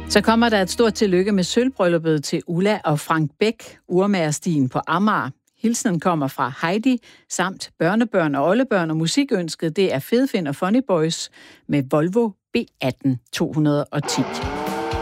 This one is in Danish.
Så kommer der et stort tillykke med sølvbrylluppet til Ulla og Frank Bæk, urmagerstien på Amager. Hilsenen kommer fra Heidi, samt børnebørn og oldebørn, og musikønsket det er Fedfind og Funny Boys med Volvo B18 210.